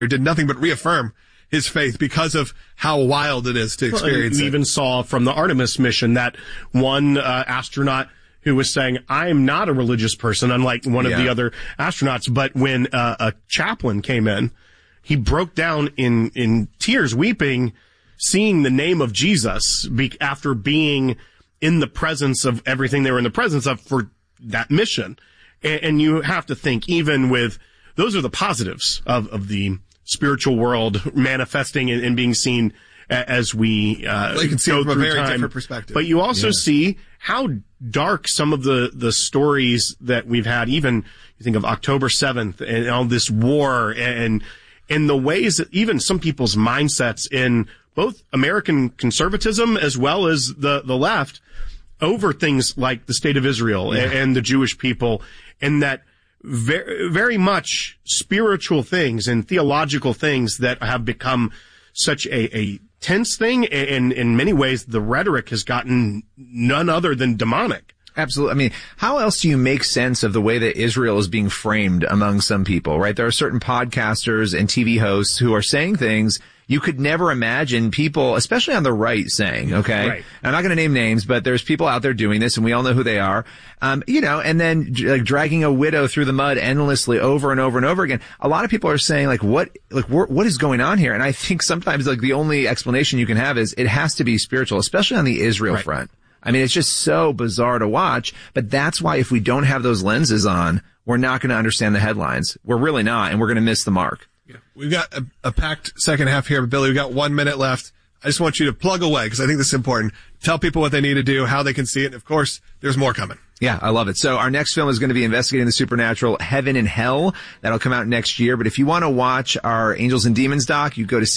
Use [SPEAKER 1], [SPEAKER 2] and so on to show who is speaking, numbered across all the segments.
[SPEAKER 1] did nothing but reaffirm his faith because of how wild it is to experience
[SPEAKER 2] We even saw from the Artemis mission that one astronaut who was saying, I'm not a religious person, unlike one of the other astronauts. But when a chaplain came in, he broke down in tears, weeping, seeing the name of Jesus after being in the presence of everything they were in the presence of for that mission. And you have to think, even with, those are the positives of the spiritual world manifesting and being seen as we
[SPEAKER 1] you can see
[SPEAKER 2] go
[SPEAKER 1] it from
[SPEAKER 2] through
[SPEAKER 1] a very
[SPEAKER 2] time.
[SPEAKER 1] different perspective.
[SPEAKER 2] But you also see how dark some of the stories that we've had, even you think of October 7th and all this war and the ways that even some people's mindsets in both American conservatism as well as the left over things like the state of Israel and the Jewish people, and that very, very much spiritual things and theological things that have become such a tense thing. And in many ways, the rhetoric has gotten none other than demonic.
[SPEAKER 3] Absolutely. I mean, how else do you make sense of the way that Israel is being framed among some people, right? There are certain podcasters and TV hosts who are saying things you could never imagine people, especially on the right, saying, okay?
[SPEAKER 2] Right.
[SPEAKER 3] I'm not going to name names, but there's people out there doing this, and we all know who they are. And then dragging a widow through the mud endlessly over and over and over again. A lot of people are saying, what is going on here? And I think sometimes, the only explanation you can have is it has to be spiritual, especially on the Israel front. I mean, it's just so bizarre to watch, but that's why if we don't have those lenses on, we're not going to understand the headlines. We're really not, and we're going to miss the mark.
[SPEAKER 1] Yeah. We've got a packed second half here, but Billy, we've got 1 minute left. I just want you to plug away because I think this is important. Tell people what they need to do, how they can see it, and of course, there's more coming.
[SPEAKER 3] Yeah, I love it. So our next film is going to be investigating the supernatural, Heaven and Hell. That'll come out next year. But if you want to watch our Angels and Demons doc, you go to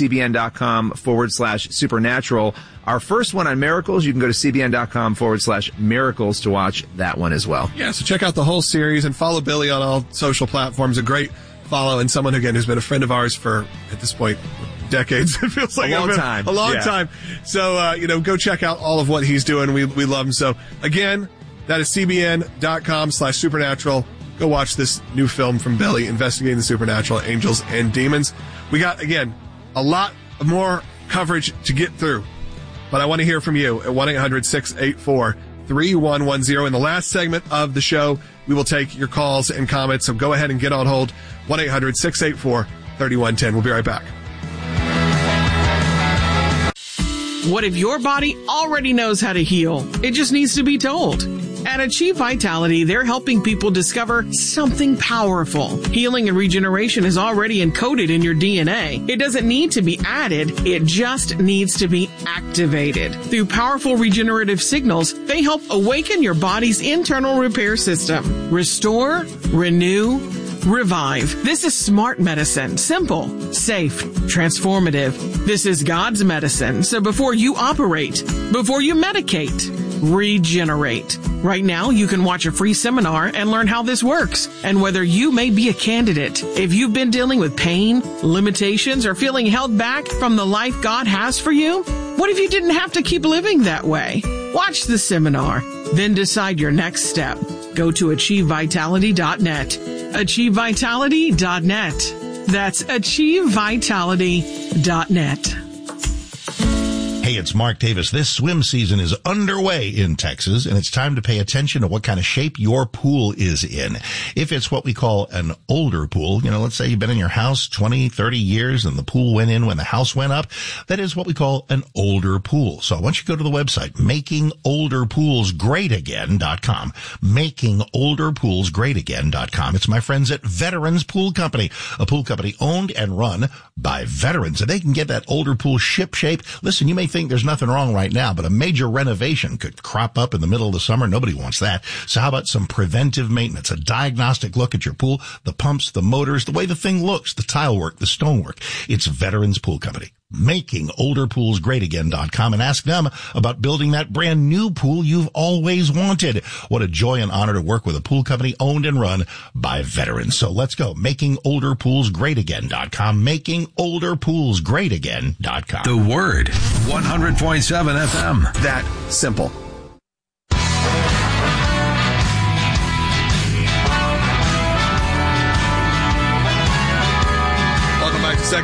[SPEAKER 3] cbn.com/supernatural. Our first one on miracles, you can go to cbn.com/miracles to watch that one as well.
[SPEAKER 1] Yeah, so check out the whole series and follow Billy on all social platforms. A great follow, and someone, again, who's been a friend of ours for, at this point, decades. It feels like
[SPEAKER 3] a long time.
[SPEAKER 1] A long time. So, go check out all of what he's doing. We love him. So, again, that is cbn.com/supernatural. Go watch this new film from Billy, Investigating the Supernatural, Angels and Demons. We got, again, a lot of more coverage to get through, but I want to hear from you at 1-800-684-3110. In the last segment of the show, we will take your calls and comments, so go ahead and get on hold. 1-800-684-3110. We'll be right back.
[SPEAKER 4] What if your body already knows how to heal? It just needs to be told. At Achieve Vitality, they're helping people discover something powerful. Healing and regeneration is already encoded in your DNA. It doesn't need to be added. It just needs to be activated. Through powerful regenerative signals, they help awaken your body's internal repair system. Restore, renew, revive. This is smart medicine. Simple, safe, transformative. This is God's medicine. So before you operate, before you medicate, regenerate. Right now, you can watch a free seminar and learn how this works and whether you may be a candidate. If you've been dealing with pain, limitations, or feeling held back from the life God has for you, what if you didn't have to keep living that way? Watch the seminar, then decide your next step. Go to AchieveVitality.net. AchieveVitality.net. That's AchieveVitality.net.
[SPEAKER 5] Hey, it's Mark Davis. This swim season is underway in Texas, and it's time to pay attention to what kind of shape your pool is in. If it's what we call an older pool, let's say you've been in your house 20, 30 years and the pool went in when the house went up, that is what we call an older pool. So I want you to go to the website, makingolderpoolsgreatagain.com, makingolderpoolsgreatagain.com. It's my friends at Veterans Pool Company, a pool company owned and run by veterans, and they can get that older pool ship shape. Listen, you may think there's nothing wrong right now, but a major renovation could crop up in the middle of the summer. Nobody wants that. So how about some preventive maintenance, a diagnostic look at your pool, the pumps, the motors, the way the thing looks, the tile work, the stonework. It's Veterans Pool Company. MakingOlderPoolsGreatAgain.com, and ask them about building that brand new pool you've always wanted. What a joy and honor to work with a pool company owned and run by veterans. So let's go. MakingOlderPoolsGreatAgain.com. MakingOlderPoolsGreatAgain.com.
[SPEAKER 6] The Word. 100.7 FM.
[SPEAKER 1] That simple.